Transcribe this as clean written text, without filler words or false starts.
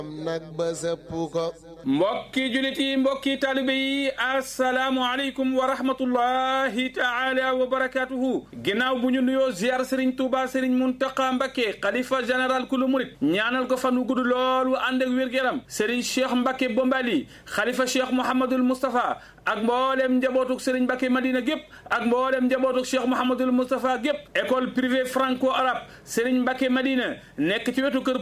nag ba sëpp ko. mbokki julit yi mbokki taalibe yi asalaamu aleykum wa rahmatullahi taala wa barakatuhu ginnaaw bu ñu nuyoo ziar Serigne Touba Serigne Mountakha Mbacké xalifa général kulu murit ñaanal ko fan wu gudd loolu ànd ak wér-gu-yaram Serigne Cheikh Mbacké Bombali xalifa Cheikh Mouhamadoul Moustapha ak mboolem njabootuk Serigne Mbacké Madina gépp ak mboolem njabootuk Cheikh Mouhamadoul Moustapha gépp école privée franco arabe Serigne Mbacké Madina nekk ci wetu kër